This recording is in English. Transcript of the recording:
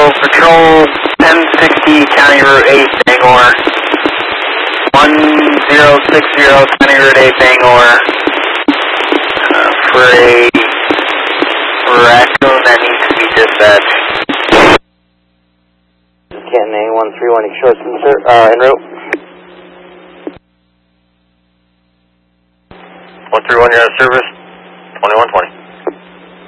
Patrol 1060 County Route 8 Bangor. 1060 County Route 8 Bangor. For a raccoon that needs to be dispatched. Canton A131 short sensor, en route. 131, you're out of service.